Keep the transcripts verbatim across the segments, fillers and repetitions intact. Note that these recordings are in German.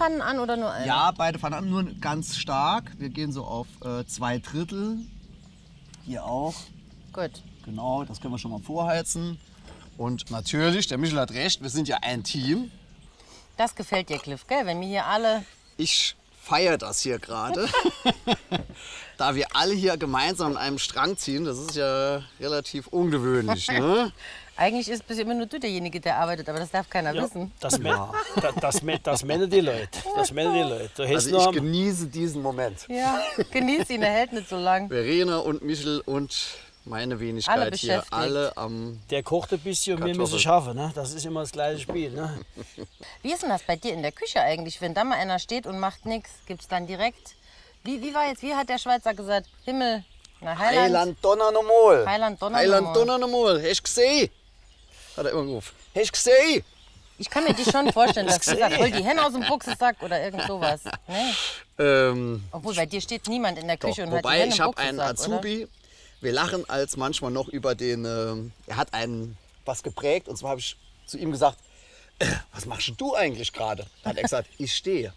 Pfannen an oder nur eine? Ja, beide Pfannen an, nur ganz stark. Wir gehen so auf äh, zwei Drittel. Hier auch. Gut. Genau, das können wir schon mal vorheizen. Und natürlich, der Michel hat recht, wir sind ja ein Team. Das gefällt dir, Cliff, gell? Wenn wir hier alle... Ich feiere das hier gerade. Da wir alle hier gemeinsam an einem Strang ziehen, das ist ja relativ ungewöhnlich. Ne? Eigentlich ist bis immer nur du derjenige, der arbeitet, aber das darf keiner Ja, wissen. das, ja. das, das, das meinen die Leute. Das meinen die Leute. Du hast Also ich noch genieße diesen Moment. Ja, genieß ihn, er hält nicht so lang. Verena und Michel und meine Wenigkeit Alle hier, beschäftigt. alle am... der kocht ein bisschen und wir Kartoffel. müssen schaffen. Ne? Das ist immer das gleiche Spiel. Ne? Wie ist denn das bei dir in der Küche eigentlich? Wenn da mal einer steht und macht nichts, gibt es dann direkt... Wie, wie war jetzt, wie hat der Schweizer gesagt? Himmel, na Heiland. Heiland Donner no Mol. Heiland Donner no Heiland Mol. Donner no Mol. Hast du gesehen? Hat er immer gerufen. Hast du gesehen? Ich kann mir die schon vorstellen, dass du sagst, hol die Hände aus dem Buchsensack oder irgend sowas. Nee. Ähm, Obwohl, bei dir steht niemand in der doch, Küche und hat die wobei, Hände ich im habe einen Buchsensack, oder? Azubi. Wir lachen als manchmal noch über den... ähm, er hat einen was geprägt. Und zwar habe ich zu ihm gesagt, äh, was machst du eigentlich gerade? Da hat er gesagt, ich stehe.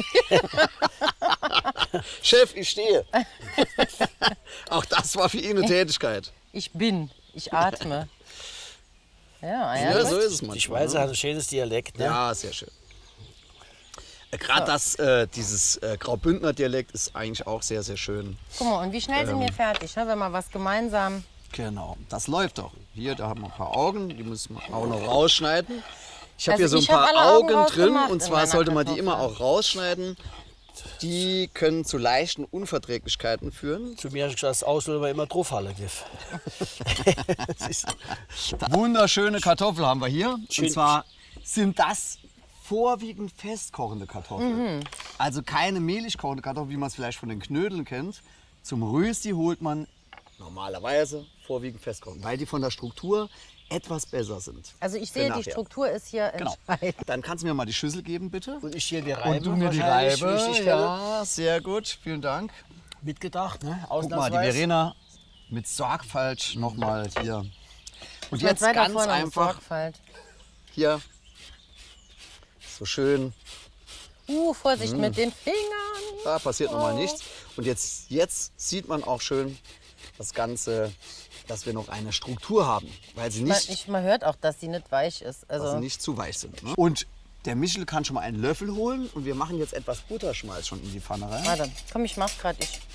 Chef, ich stehe. Auch das war für ihn eine Tätigkeit. Ich bin, ich atme. Ja, ja, Ja, gut. so ist es manchmal. Die Schweizer ne? hat ein schönes Dialekt. Ne? Ja, sehr schön. Äh, Gerade das, äh, dieses äh, Graubündner Dialekt ist eigentlich auch sehr, sehr schön. Guck mal, und wie schnell sind wir Ähm. fertig, ne? Wenn wir was gemeinsam... Genau, das läuft doch. Hier, da haben wir ein paar Augen, die müssen wir auch noch rausschneiden. Ich habe Also hier so ein ich hab paar alle Augen Augen drin rausgemacht und in zwar meiner sollte man die Kartoffel. immer auch rausschneiden. Die können zu leichten Unverträglichkeiten führen. Zu mir hast du gesagt, das Aus will man immer draufhalten. Cliff. Das ist- Wunderschöne Kartoffeln haben wir hier. Schön. Und zwar sind das vorwiegend festkochende Kartoffeln. Also keine mehlig kochende Kartoffeln, wie man es vielleicht von den Knödeln kennt. Zum Rösti holt man normalerweise vorwiegend festkochend, weil die von der Struktur etwas besser sind. Also ich Für sehe, die nachher. Struktur ist hier Genau. entscheidend. Dann kannst du mir mal die Schüssel geben, bitte. Und ich hier die Reibe. Und du mir die wahrscheinlich, Reibe. wie ich die stelle. Ja, sehr gut. Vielen Dank. Mitgedacht, ne? Guck mal, die Ausnahmsweise. Verena mit Sorgfalt noch mal hier. Und Mein jetzt zweiter ganz Vorname ist einfach Sorgfalt. hier so schön. Uh, Vorsicht Hm. mit den Fingern. Da passiert noch mal nichts. Und jetzt, jetzt sieht man auch schön das Ganze, dass wir noch eine Struktur haben, weil sie Man, nicht, ich, man hört auch, dass sie nicht weich ist. dass sie Also nicht zu weich sind. Ne? Und der Michel kann schon mal einen Löffel holen und wir machen jetzt etwas Butterschmalz schon in die Pfanne rein. warte, komm, ich mach's gerade. Ich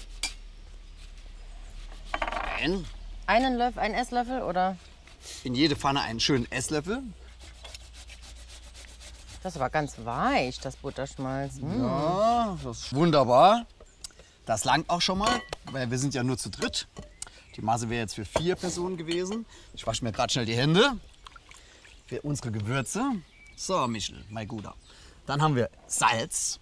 Ein, einen Löffel, einen Esslöffel oder? in jede Pfanne einen schönen Esslöffel. Das war ganz weich, das Butterschmalz. Hm. Ja, das ist wunderbar. Das langt auch schon mal, weil wir sind ja nur zu dritt. Die Masse wäre jetzt für vier Personen gewesen. Ich wasche mir gerade schnell die Hände für unsere Gewürze. So, Michel, mein Guter. Dann haben wir Salz.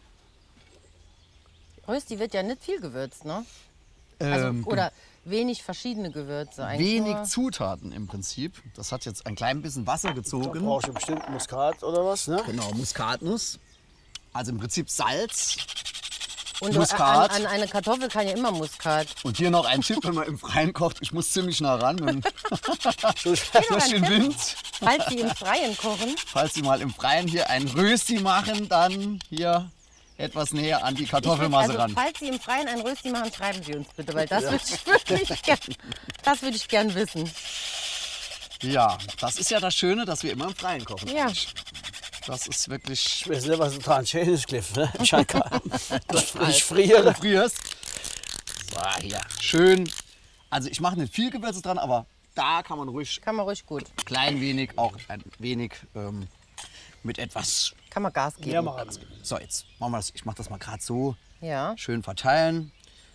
Rösti wird ja nicht viel gewürzt, ne? Also, Ähm, oder wenig verschiedene Gewürze. Eigentlich wenig nur, Zutaten im Prinzip. Das hat jetzt ein klein bisschen Wasser Da gezogen. brauchst du bestimmt Muskat oder was, ne? Genau, Muskatnuss. Also im Prinzip Salz. und Muskat. An, an eine Kartoffel kann ja immer Muskat. Und hier noch ein Tipp, wenn man im Freien kocht. Ich muss ziemlich nah ran. Und Durch durch den Wind. Falls sie im Freien kochen, Falls Sie mal im Freien hier ein Rösti machen, dann hier etwas näher an die ich würd, Kartoffelmasse also, ran. falls Sie im Freien ein Rösti machen, schreiben Sie uns bitte, weil das würde ich wirklich gern, das würde ich gern wissen. Ja, das ist ja das Schöne, dass wir immer im Freien kochen. Ja. Das ist wirklich... Ich weiß nicht, was ein dran schön ist, Cliff. Ne? Ich, ich friere. Du frierst. So, hier. Schön. Also ich mache nicht viel Gewürze dran, aber da kann man ruhig Kann man ruhig gut. klein wenig, auch ein wenig ähm, mit etwas... Kann man Gas geben. Ja, mach alles. So, jetzt machen wir das. Ich mache das mal gerade so. Ja. Schön verteilen.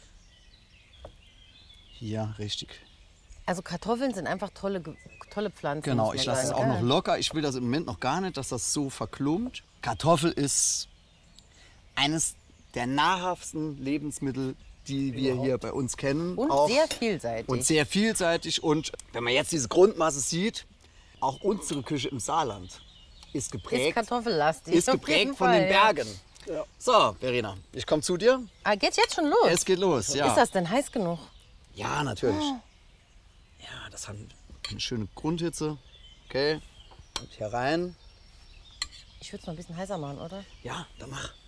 Hier, richtig. Also Kartoffeln sind einfach tolle, Ge- tolle Pflanzen. Genau, muss man ich lasse es sagen, auch noch gell? locker. Ich will das im Moment noch gar nicht, dass das so verklumpt. Kartoffel ist eines der nahrhaftesten Lebensmittel, die wir hier bei uns kennen. Und auch. sehr vielseitig. Und sehr vielseitig. Und wenn man jetzt diese Grundmasse sieht, auch unsere Küche im Saarland ist ist geprägt, kartoffellastig. ist auf jeden geprägt von Fall, den ja. Bergen. So, Verena, ich komme zu dir. Ah, geht's jetzt schon los? Es geht los. Ja, Ist das denn heiß genug? ja natürlich. Ja, das hat eine schöne Grundhitze. Okay, und hier rein. Ich würde es noch ein bisschen heißer machen, oder? Ja, dann mach.